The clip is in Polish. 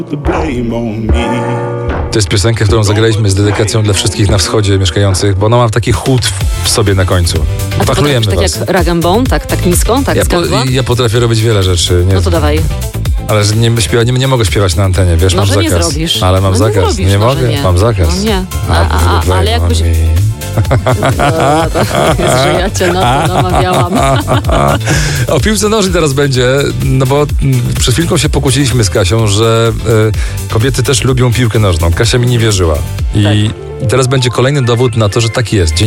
To jest piosenka, którą zagraliśmy z dedykacją dla wszystkich na wschodzie mieszkających, bo ona ma taki chód w sobie na końcu. A ty Wachlujemy potrafisz tak jak rag and bone, tak nisko, tak ja potrafię robić wiele rzeczy. Nie? No to dawaj. Ale że nie mogę śpiewać na antenie, wiesz, mam zakaz. Nie zrobisz. Ale mam zakaz. Nie, zrobisz, nie mogę, nie. mam zakaz. No nie. Ale jakoś... Jest, że ja cię na to namawiałam. O piłce nożnej teraz będzie, no bo przed chwilką się pokłóciliśmy z Kasią, że kobiety też lubią piłkę nożną. Kasia mi nie wierzyła. I teraz będzie kolejny dowód na to, że tak jest.